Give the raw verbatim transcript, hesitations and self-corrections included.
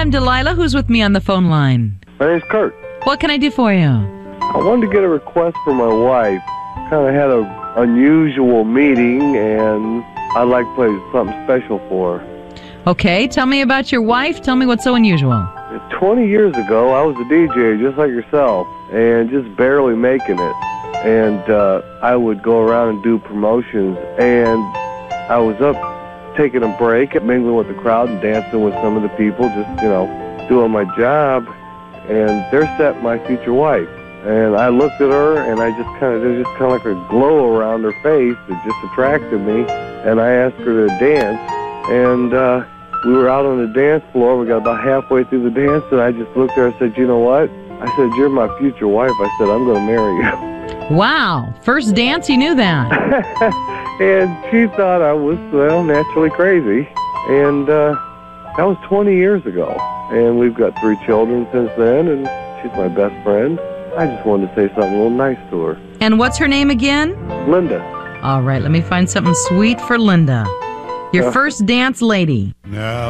I'm Delilah. Who's with me on the phone line? My name's Kurt. What can I do for you? I wanted to get a request for my wife. Kind of had an unusual meeting, and I'd like to play something special for her. Okay, tell me about your wife. Tell me what's so unusual. twenty years ago, I was a D J just like yourself, and just barely making it. And uh, I would go around and do promotions, and I was up taking a break, mingling with the crowd and dancing with some of the people, just, you know, doing my job. And there sat my future wife. And I looked at her, and I just kind of, there was just kind of like a glow around her face that just attracted me. And I asked her to dance, and uh, we were out on the dance floor. We got about halfway through the dance, and I just looked at her and said, you know what? I said, you're my future wife. I said, I'm going to marry you. Wow. First dance, you knew that. And she thought I was, well, naturally crazy. And uh, that was twenty years ago. And we've got three children since then, and she's my best friend. I just wanted to say something a little nice to her. And what's her name again? Linda. All right, let me find something sweet for Linda. Your Uh, first dance lady. Now